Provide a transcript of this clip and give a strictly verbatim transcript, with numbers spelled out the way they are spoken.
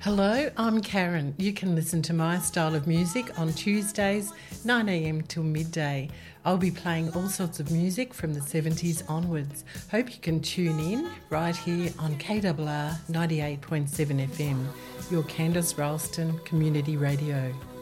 Hello, I'm Karen. You can listen to my style of music on Tuesdays, nine a.m. till midday. I'll be playing all sorts of music from the seventies onwards. Hope you can tune in right here on K R R ninety-eight point seven F M, your Candice Ralston Community Radio.